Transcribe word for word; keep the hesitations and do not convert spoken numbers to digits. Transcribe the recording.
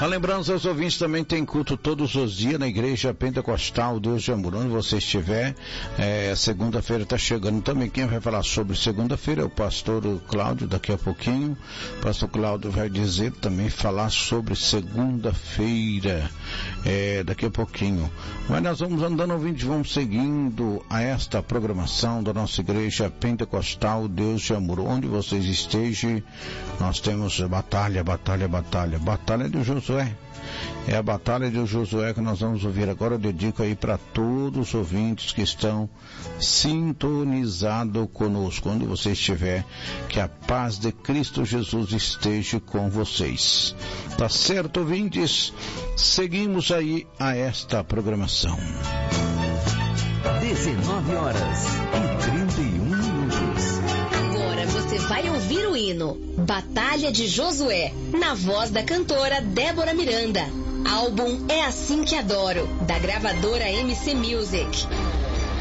A lembrança aos ouvintes, também tem culto todos os dias na Igreja Pentecostal Deus de Amor. Onde você estiver, é, segunda-feira está chegando também. Quem vai falar sobre segunda-feira é o pastor Cláudio, daqui a pouquinho. O pastor Cláudio vai dizer também, falar sobre segunda-feira, é, daqui a pouquinho. Mas nós vamos andando, ouvintes, vamos seguindo a esta programação da nossa Igreja Pentecostal Deus de Amor. Onde vocês estejam, nós temos batalha, batalha, batalha, batalha de Josué. É a batalha de Josué que nós vamos ouvir agora. Eu dedico aí para todos os ouvintes que estão sintonizados conosco. Onde você estiver, que a paz de Cristo Jesus esteja com vocês. Tá certo, ouvintes? Seguimos aí a esta programação. dezenove horas e trinta e um minutos. Agora você vai ouvir o hino Batalha de Josué, na voz da cantora Débora Miranda. Álbum É Assim Que Adoro, da gravadora M C Music.